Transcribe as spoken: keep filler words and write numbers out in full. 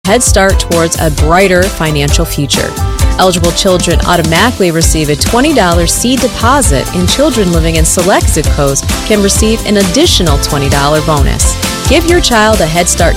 Head Start towards a brighter financial future. Eligible children automatically receive a twenty dollars seed deposit, and children living in select zip codes can receive an additional twenty dollars bonus. Give your child a Head Start